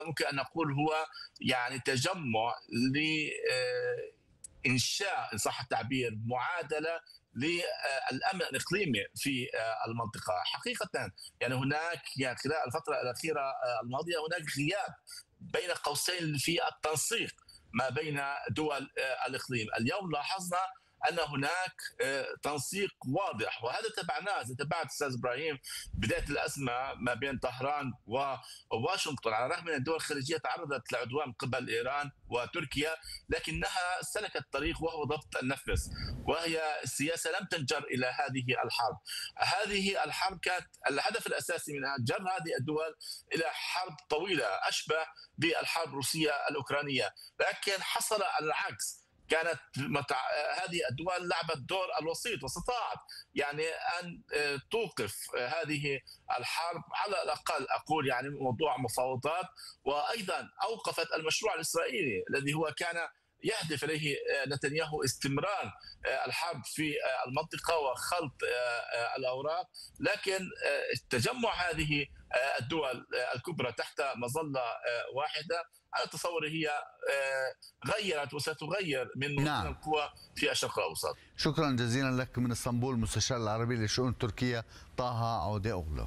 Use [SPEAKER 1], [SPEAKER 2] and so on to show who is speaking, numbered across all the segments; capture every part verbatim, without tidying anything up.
[SPEAKER 1] ممكن أن نقول هو يعني تجمع لإنشاء إن صح التعبير معادلة للامن الاقليمي في المنطقه. حقيقه يعني هناك يعني خلال الفتره الاخيره الماضيه هناك غياب بين قوسين في التنسيق ما بين دول الاقليم. اليوم لاحظنا ان هناك تنسيق واضح، وهذا تبعناه تبعت استاذ ابراهيم بدايه الازمه ما بين طهران وواشنطن، على الرغم من الدول الخليجيه تعرضت لعدوان من قبل ايران وتركيا، لكنها سلكت طريق وهو ضبط النفس، وهي السياسه لم تنجر الى هذه الحرب. هذه الحرب كانت الهدف الاساسي منها جر هذه الدول الى حرب طويله اشبه بالحرب الروسيه الاوكرانيه، لكن حصل العكس. كانت متع... هذه الدول لعبت دور الوسيط واستطاعت يعني ان توقف هذه الحرب على الاقل، اقول يعني موضوع مفاوضات، وايضا اوقفت المشروع الاسرائيلي الذي هو كان يهدف اليه نتنياهو استمرار الحرب في المنطقه وخلط الاوراق. لكن تجمع هذه الدول الكبرى تحت مظله واحده على تصوري هي غيرت وستغير من موطن
[SPEAKER 2] نعم.
[SPEAKER 1] القوى في الشرق الاوسط.
[SPEAKER 2] شكرا جزيلا لك من اسطنبول مستشار العربي لشؤون تركيا طه عودة أوغلو.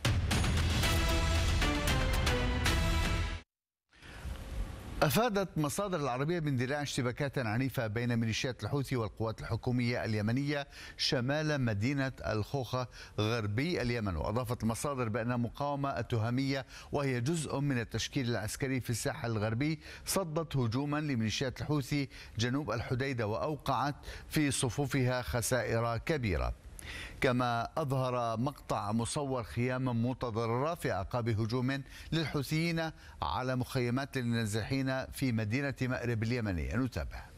[SPEAKER 2] أفادت مصادر العربية باندلاع اشتباكات عنيفة بين ميليشيات الحوثي والقوات الحكومية اليمنية شمال مدينة الخوخة غربي اليمن. وأضافت المصادر بأن المقاومة التهامية وهي جزء من التشكيل العسكري في الساحل الغربي صدت هجوما لميليشيات الحوثي جنوب الحديدة وأوقعت في صفوفها خسائر كبيرة. كما أظهر مقطع مصور خياما متضررة في أعقاب هجوم للحوثيين على مخيمات للنازحين في مدينة مأرب اليمنية. نتابع.